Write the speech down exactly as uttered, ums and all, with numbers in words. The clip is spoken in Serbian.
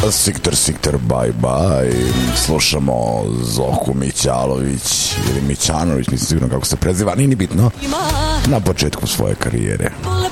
Sikter, Sikter, bye bye. Slušamo Zoku Mićalović ili Mićanović, mislim sigurno kako se preziva, nije ni bitno, na početku svoje karijere.